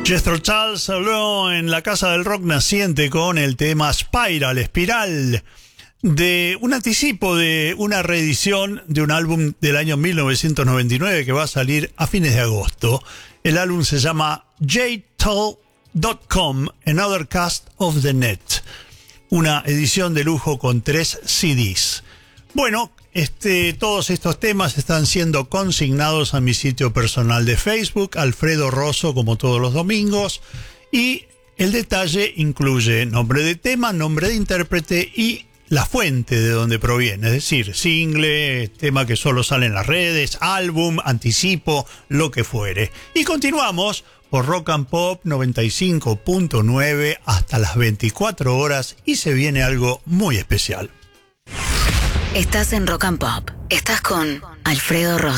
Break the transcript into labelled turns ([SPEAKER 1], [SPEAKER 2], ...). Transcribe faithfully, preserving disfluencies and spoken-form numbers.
[SPEAKER 1] Jethro Tull habló en la Casa del Rock Naciente con el tema Spiral, Espiral, de un anticipo de una reedición de un álbum del año mil novecientos noventa y nueve que va a salir a fines de agosto. El álbum se llama j tull punto com, Another Cast of the Net, una edición de lujo con tres C Ds. Bueno, este, todos estos temas están siendo consignados a mi sitio personal de Facebook, Alfredo Rosso, como todos los domingos, y el detalle incluye nombre de tema, nombre de intérprete y la fuente de donde proviene, es decir, single, tema que solo sale en las redes, álbum, anticipo, lo que fuere. Y continuamos por Rock and Pop noventa y cinco punto nueve hasta las veinticuatro horas y se viene algo muy especial.
[SPEAKER 2] Estás en Rock and Pop. Estás con Alfredo Rosso.